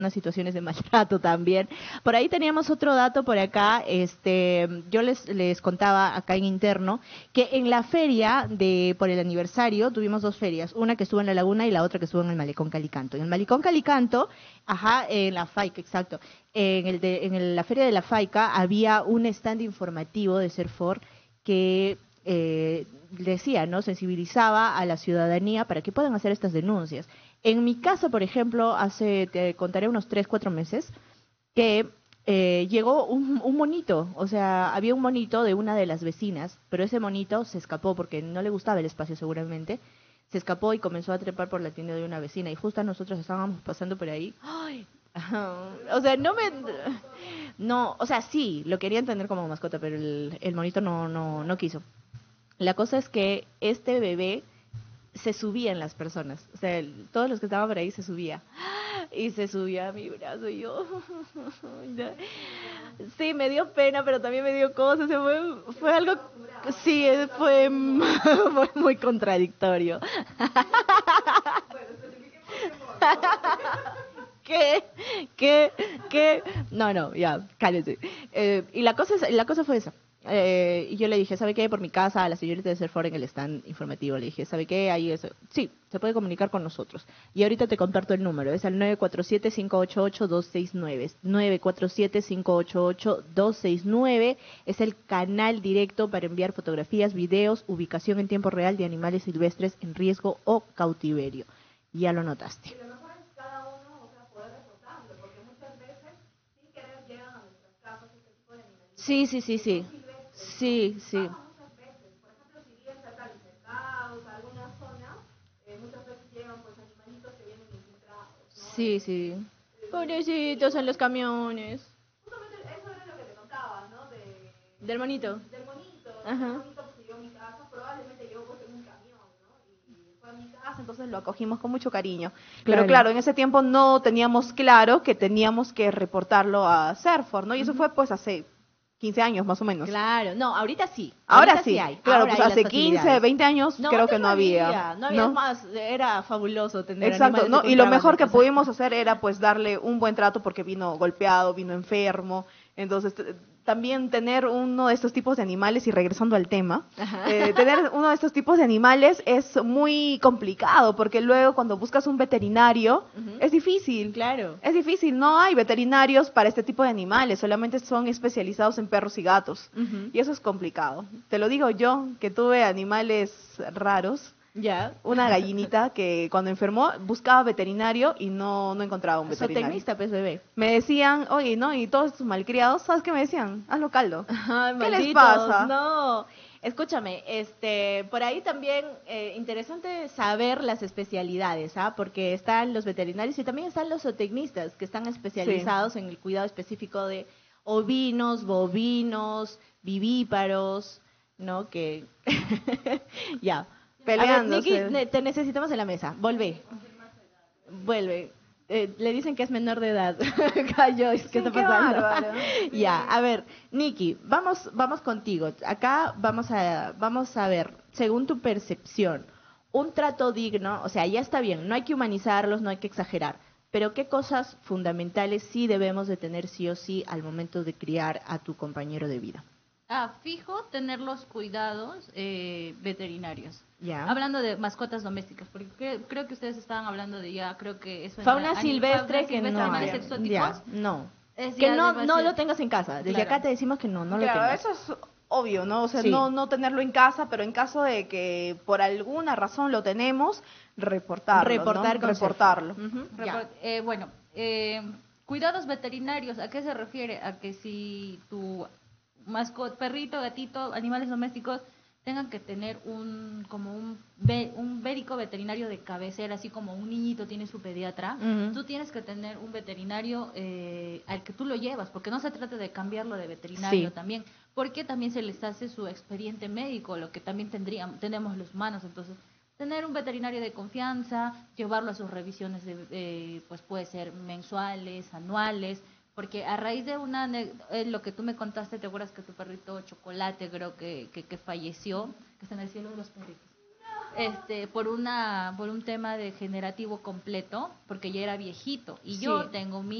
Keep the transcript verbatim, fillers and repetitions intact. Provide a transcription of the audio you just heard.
unas situaciones de maltrato también. Por ahí teníamos otro dato por acá, este, yo les, les contaba acá en interno, que en la feria de por el aniversario tuvimos dos ferias, una que estuvo en La Laguna y la otra que estuvo en el Malecón Calicanto. En el Malecón Calicanto, ajá, en la FAICA, exacto, en, el de, en el- la feria de la FAICA había un stand informativo de Serfor que eh, decía, ¿no? Sensibilizaba a la ciudadanía para que puedan hacer estas denuncias. En mi casa, por ejemplo, hace, te contaré unos tres, cuatro meses, que eh, llegó un, un monito, o sea, había un monito de una de las vecinas, pero ese monito se escapó porque no le gustaba el espacio seguramente, se escapó y comenzó a trepar por la tienda de una vecina y justo nosotros estábamos pasando por ahí. ¡Ay! O sea, no me... No, o sea, sí, lo querían tener como mascota, pero el, el monito no, no, no quiso. La cosa es que este bebé se subía en las personas, o sea, el- todos los que estaban por ahí se subía y se subía a mi brazo y yo ya. Sí, me dio pena, pero también me dio cosas, o sea, fue, fue algo, sí, fue, fue muy contradictorio. ¿Qué? ¿Qué? ¿Qué? No, no, ya, cállese. Eh, y la cosa, es, la cosa fue esa. Eh, y yo le dije, ¿sabe qué? Por mi casa, a la señorita de Serfor en el stand informativo, le dije, ¿sabe qué? Ahí es... Sí, se puede comunicar con nosotros. Y ahorita te comparto el número, es al nueve cuatro siete, cinco ocho ocho, dos seis nueve. nueve cuatro siete, cinco ocho ocho, dos seis nueve es el canal directo para enviar fotografías, videos, ubicación en tiempo real de animales silvestres en riesgo o cautiverio. Ya lo notaste. Sí, sí, sí, sí. Sí, sí. Sí, sí. Pobrecitos en los camiones. Del monito. Ajá. Entonces lo acogimos con mucho cariño. Pero Claro. claro, en ese tiempo no teníamos claro que teníamos que reportarlo a Serfor, ¿no? Y eso fue pues hace quince años más o menos. Claro, no, ahorita sí. Ahora Ahorita sí, hay. claro, Ahora pues hay las hace quince, facilidades. veinte años No, creo antes que no no había, había, no había, es ¿no? más, era fabuloso tener Exacto, animales de ¿no? Y lo contrabando mejor en que casa. pudimos hacer era pues darle un buen trato porque vino golpeado, vino enfermo. Entonces, t- también tener uno de estos tipos de animales, y regresando al tema, eh, tener uno de estos tipos de animales es muy complicado porque luego cuando buscas un veterinario Ujú. es difícil. Claro. Es difícil, no hay veterinarios para este tipo de animales, solamente son especializados en perros y gatos. Ujú. Y eso es complicado. Te lo digo yo, que tuve animales raros. Ya. Una gallinita que cuando enfermó buscaba veterinario y no, no encontraba un veterinario. Zootecnista, pues, bebé. Me decían, oye, ¿no? Y todos estos malcriados, ¿sabes qué me decían? Hazlo caldo. Ay, ¿Qué les malditos, pasa? no. Escúchame, este, por ahí también eh, interesante saber las especialidades, ¿ah? Porque están los veterinarios y también están los zootecnistas que están especializados en el cuidado específico de ovinos, bovinos, vivíparos, ¿no? Que ya. A ver, Nikki, Peleándose. ne- te necesitamos en la mesa. Vuelve, vuelve. Eh, le dicen que es menor de edad. Cayó, ¿qué Sí, está qué pasando? bárbaro. Ya, a ver, Nikki, vamos, vamos contigo. Acá vamos a, vamos a ver, según tu percepción, un trato digno, o sea, ya está bien, no hay que humanizarlos, no hay que exagerar, pero ¿qué cosas fundamentales sí debemos de tener sí o sí al momento de criar a tu compañero de vida? Ah, fijo tener los cuidados eh, veterinarios. Ya. Hablando de mascotas domésticas, porque cre- creo que ustedes estaban hablando de ya, creo que eso... Fauna ani- silvestre fauna que silvestre, no, animales ya, exóticos. ya, no. es Que ya no, no demasiado- lo tengas en casa. Desde Claro. acá te decimos que no, no lo Claro, tengas. eso es obvio, ¿no? O sea, Sí. no, no tenerlo en casa, pero en caso de que por alguna razón lo tenemos, reportarlo, Reportar ¿no? con Reportarlo. Ujú, ya. Report- eh, bueno, eh, cuidados veterinarios, ¿a qué se refiere? A que si tu mascota, perrito, gatito, animales domésticos tengan que tener un como un ve- un médico veterinario de cabecera, así como un niñito tiene su pediatra, Ujú. tú tienes que tener un veterinario eh, al que tú lo llevas, porque no se trata de cambiarlo de veterinario Sí. también, porque también se les hace su expediente médico, lo que también tendríamos, tenemos los humanos, entonces tener un veterinario de confianza, llevarlo a sus revisiones, de, eh, pues puede ser mensuales, anuales, porque a raíz de una, ane- eh, lo que tú me contaste, ¿te acuerdas que tu perrito Chocolate creo que, que, que falleció, que está en el cielo de los perritos? este, por una, por un tema degenerativo completo, porque ya era viejito. Y yo Sí. tengo mi